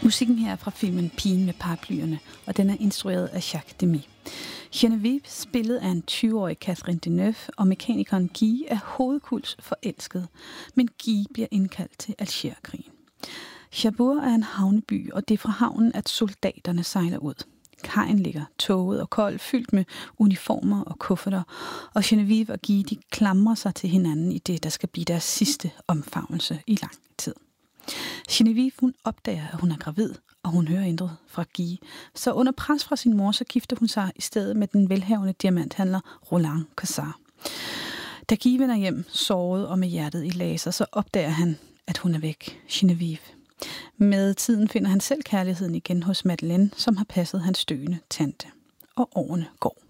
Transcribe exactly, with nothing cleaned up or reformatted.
Musikken her er fra filmen Pigen med paraplyerne, og den er instrueret af Jacques Demy. Genevieve, spillet af en tyve-årig Catherine Deneuve, og mekanikeren Guy er hovedkuls forelsket, men Guy bliver indkaldt til Algerkrigen. Cherbourg er en havneby, og det er fra havnen, at soldaterne sejler ud. Kajen ligger tåget og kold, fyldt med uniformer og kufferter, og Genevieve og Guy de klamrer sig til hinanden i det, der skal blive deres sidste omfavnelse i lang tid. Genevieve hun opdager, at hun er gravid, og hun hører intet fra Guy. Så under pres fra sin mor, så gifter hun sig i stedet med den velhavende diamanthandler Roland Cassard. Da Guy vender hjem, såret og med hjertet i laser, så opdager han, at hun er væk, Genevieve. Med tiden finder han selv kærligheden igen hos Madeleine, som har passet hans døende tante. Og årene går.